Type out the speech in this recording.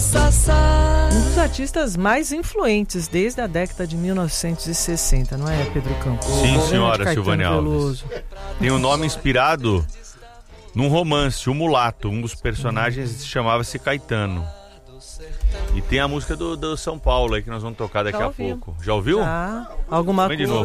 Um dos artistas mais influentes desde a década de 1960, não é, Pedro Campos? Sim, senhora Silvânia Alves. Tem um nome inspirado num romance, O Mulato. Um dos personagens chamava-se Caetano. E tem a música do São Paulo aí que nós vamos tocar daqui a pouco. Já ouviu? Já. Alguma coisa.